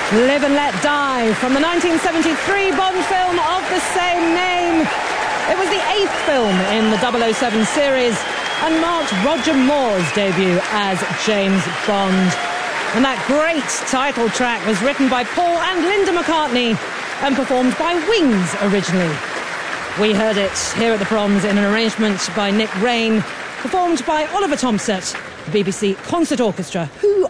Live and Let Die from the 1973 Bond film of the same name. It was the 8th film in the 007 series and marked Roger Moore's debut as James Bond. And that great title track was written by Paul and Linda McCartney and performed by Wings originally. We heard it here at the Proms in an arrangement by Nick Raine, performed by Oliver Tomsett, the BBC Concert Orchestra, who